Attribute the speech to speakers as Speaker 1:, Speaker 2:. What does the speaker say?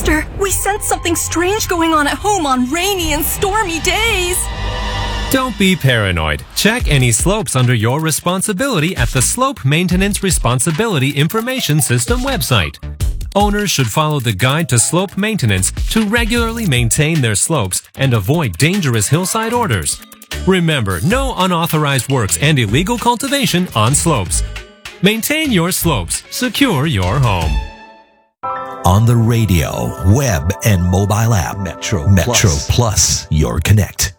Speaker 1: Mister, we sense something strange going on at home on rainy and stormy days.
Speaker 2: Don't be paranoid. Check any slopes under your responsibility at the Slope Maintenance Responsibility Information System website. Owners should follow the Guide to Slope Maintenance to regularly maintain their slopes and avoid dangerous hillside orders. Remember, no unauthorized works and illegal cultivation on slopes. Maintain your slopes. Secure your home.
Speaker 3: On the radio, web, and mobile app, Metro Plus, your connect.